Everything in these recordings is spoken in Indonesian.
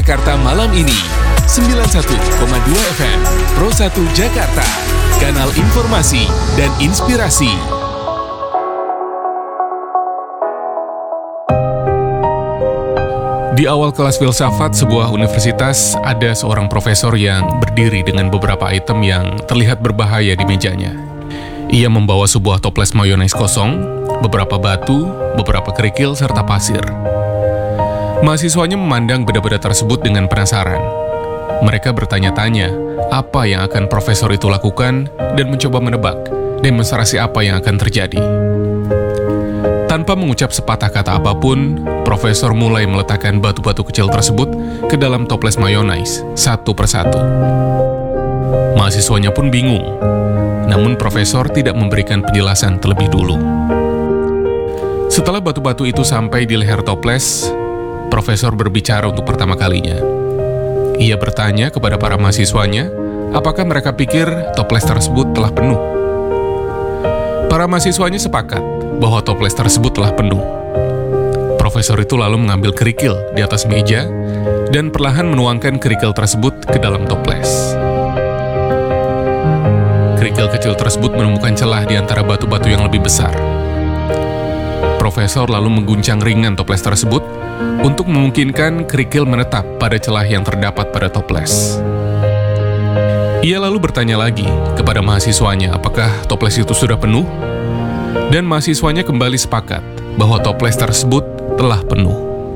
Jakarta malam ini. 91,2 FM Pro 1 Jakarta, kanal informasi dan inspirasi. Di awal kelas filsafat sebuah universitas, ada seorang profesor yang berdiri dengan beberapa item yang terlihat berbahaya di mejanya. Ia membawa sebuah toples mayones kosong, beberapa batu, beberapa kerikil, serta pasir. Mahasiswanya memandang benda-benda tersebut dengan penasaran. Mereka bertanya-tanya apa yang akan profesor itu lakukan dan mencoba menebak demonstrasi apa yang akan terjadi. Tanpa mengucap sepatah kata apapun, profesor mulai meletakkan batu-batu kecil tersebut ke dalam toples mayones satu persatu. Mahasiswanya pun bingung, namun profesor tidak memberikan penjelasan terlebih dulu. Setelah batu-batu itu sampai di leher toples, profesor berbicara untuk pertama kalinya. Ia bertanya kepada para mahasiswanya, apakah mereka pikir toples tersebut telah penuh. Para mahasiswanya sepakat bahwa toples tersebut telah penuh. Profesor itu lalu mengambil kerikil di atas meja dan perlahan menuangkan kerikil tersebut ke dalam toples. Kerikil kecil tersebut menemukan celah di antara batu-batu yang lebih besar. Profesor lalu mengguncang ringan toples tersebut untuk memungkinkan kerikil menetap pada celah yang terdapat pada toples. Ia lalu bertanya lagi kepada mahasiswanya apakah toples itu sudah penuh, dan mahasiswanya kembali sepakat bahwa toples tersebut telah penuh.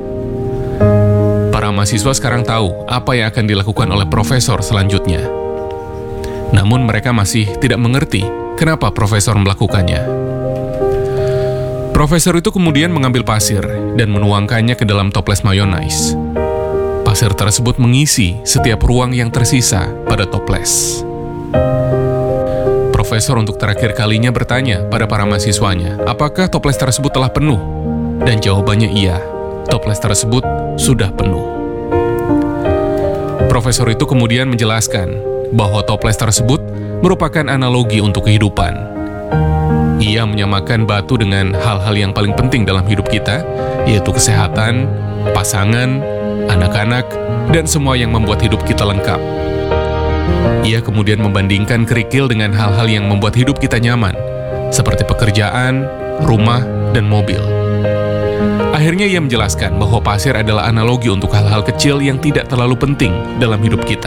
Para mahasiswa sekarang tahu apa yang akan dilakukan oleh profesor selanjutnya. Namun mereka masih tidak mengerti kenapa profesor melakukannya. Profesor itu kemudian mengambil pasir dan menuangkannya ke dalam toples mayones. Pasir tersebut mengisi setiap ruang yang tersisa pada toples. Profesor untuk terakhir kalinya bertanya pada para mahasiswanya, apakah toples tersebut telah penuh? Dan jawabannya iya, toples tersebut sudah penuh. Profesor itu kemudian menjelaskan bahwa toples tersebut merupakan analogi untuk kehidupan. Ia menyamakan batu dengan hal-hal yang paling penting dalam hidup kita, yaitu kesehatan, pasangan, anak-anak, dan semua yang membuat hidup kita lengkap. Ia kemudian membandingkan kerikil dengan hal-hal yang membuat hidup kita nyaman, seperti pekerjaan, rumah, dan mobil. Akhirnya ia menjelaskan bahwa pasir adalah analogi untuk hal-hal kecil yang tidak terlalu penting dalam hidup kita.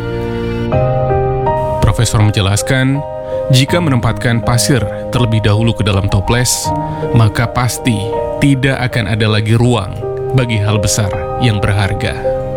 Profesor menjelaskan, jika menempatkan pasir terlebih dahulu ke dalam toples, maka pasti tidak akan ada lagi ruang bagi hal besar yang berharga.